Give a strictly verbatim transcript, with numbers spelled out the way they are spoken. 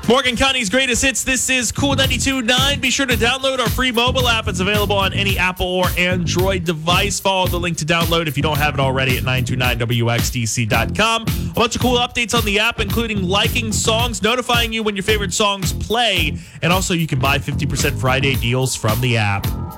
Morgan County's greatest hits. This is Cool ninety-two point nine. Be sure to download our free mobile app. It's available on any Apple or Android device. Follow the link to download if you don't have it already at nine two nine W X D C dot com. A bunch of cool updates on the app, including liking songs, notifying you when your favorite songs play, and also you can buy fifty percent Friday deals from the app.